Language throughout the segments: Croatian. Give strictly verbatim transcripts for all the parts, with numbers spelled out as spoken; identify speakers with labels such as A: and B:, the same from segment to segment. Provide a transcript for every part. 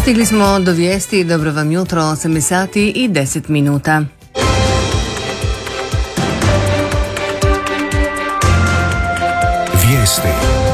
A: Stigli smo do vijesti. Dobro vam jutro, osam sati i deset minuta.
B: Vijesti.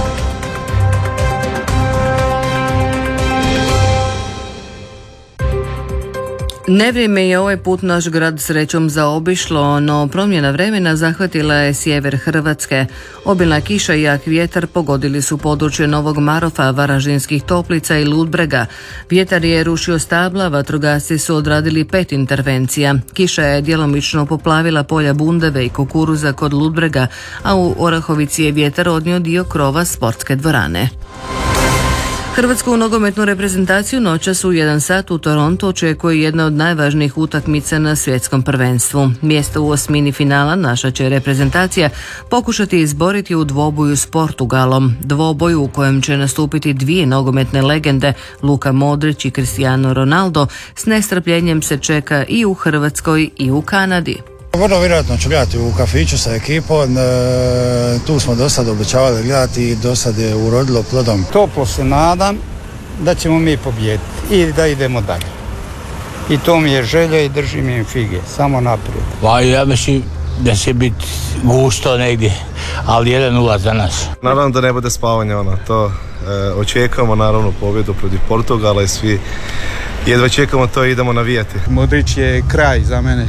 A: Nevrijeme je ovaj put naš grad srećom zaobišlo, no promjena vremena zahvatila je sjever Hrvatske. Obilna kiša i jak vjetar pogodili su područje Novog Marofa, Varaždinskih Toplica i Ludbrega. Vjetar je rušio stabla, vatrogasci su odradili pet intervencija. Kiša je djelomično poplavila polja bundeve i kukuruza kod Ludbrega, a u Orahovici je vjetar odnio dio krova sportske dvorane. Hrvatsku nogometnu reprezentaciju noćas u jedan sat u Torontu očekuje jedna od najvažnijih utakmica na svjetskom prvenstvu. Mjesto u osmini finala naša će reprezentacija pokušati izboriti u dvoboju s Portugalom. Dvoboju u kojem će nastupiti dvije nogometne legende, Luka Modrić i Cristiano Ronaldo, s nestrpljenjem se čeka i u Hrvatskoj i u Kanadi.
C: Vrlo vjerojatno ću gledati u kafiću sa ekipom, e, tu smo do sad obećavali gledati i do sad je urodilo plodom.
D: Toplo se nadam da ćemo mi pobijediti i da idemo dalje. I to mi je želja i držim im fige, samo naprijed.
E: Pa ja mislim da će biti gusto negdje, ali jedan nula za nas.
F: Naravno da ne bude spavanje, ono, to e, očekujemo naravno pobjedu protiv Portugala i svi jedva čekamo to i idemo navijati.
D: Modrić je kraj za mene.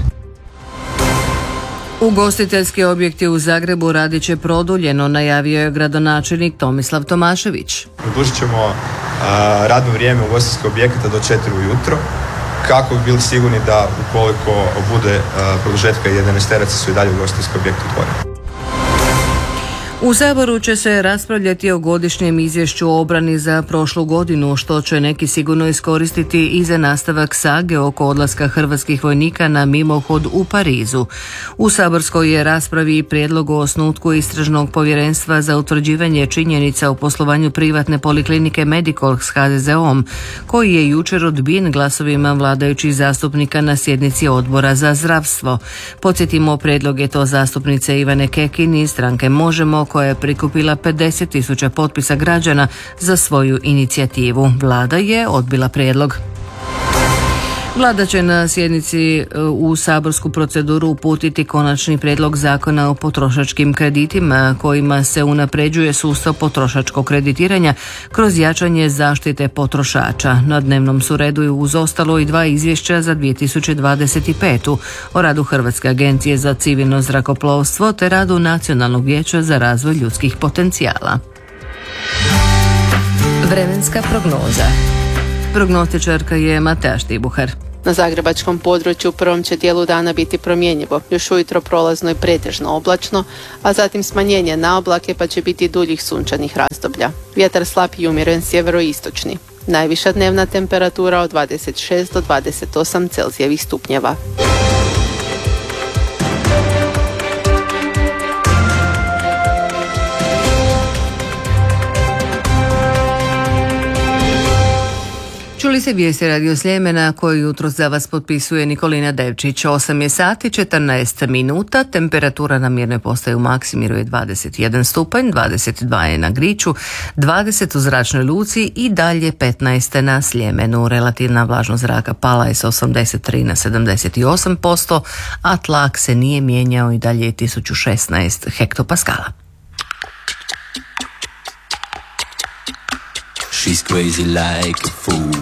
A: Ugostiteljski objekti u Zagrebu radit će produljeno, najavio je gradonačelnik Tomislav Tomašević.
G: Produžit ćemo a, radno vrijeme ugostiteljskog objekata do četiri ujutro, kako bi bili sigurni da ukoliko bude a, produžetka jedanaesteraca su i dalje ugostiteljski objekti otvoreni.
A: U Saboru će se raspravljati o godišnjem izvješću o obrani za prošlu godinu, što će neki sigurno iskoristiti i za nastavak sage oko odlaska hrvatskih vojnika na mimohod u Parizu. U saborskoj je raspravi i prijedlog o osnutku istražnog povjerenstva za utvrđivanje činjenica o poslovanju privatne poliklinike Medikol s ha de ze om, koji je jučer odbijen glasovima vladajućih zastupnika na sjednici Odbora za zdravstvo. Podsjetimo, prijedlog je to zastupnice Ivane Kekin iz stranke Možemo, koja je prikupila pedeset tisuća potpisa građana za svoju inicijativu. Vlada je odbila prijedlog. Vlada će na sjednici u saborsku proceduru uputiti konačni prijedlog zakona o potrošačkim kreditima kojima se unapređuje sustav potrošačkog kreditiranja kroz jačanje zaštite potrošača. Na dnevnom su redu i uz ostalo i dva izvješća za dvije tisuće dvadeset petu o radu Hrvatske agencije za civilno zrakoplovstvo te radu Nacionalnog vijeća za razvoj ljudskih potencijala. Vremenska prognoza. Prognostičarka je Matea Štibuhar.
H: Na zagrebačkom području u prvom će dijelu dana biti promjenjivo, još ujutro prolazno i pretežno oblačno, a zatim smanjenje na oblake pa će biti duljih sunčanih razdoblja. Vjetar slab i umjeren sjeveroistočni. Najviša dnevna temperatura od dvadeset šest do dvadeset osam Celzijevih stupnjeva.
A: Čuli se vijesti Radio Sljemena koju jutro za vas potpisuje Nikolina Devčić. osam je sati, četrnaest minuta, temperatura na mjernoj postaju u Maksimiru je dvadeset jedan stupanj, dvadeset dva je na Griču, dvadeset u Zračnoj luci i dalje petnaest na Sljemenu. Relativna vlažnost zraka pala je s osamdeset tri na sedamdeset osam posto, a tlak se nije mijenjao i dalje je tisuću šesnaest hektopaskala.
I: She's crazy like a fool.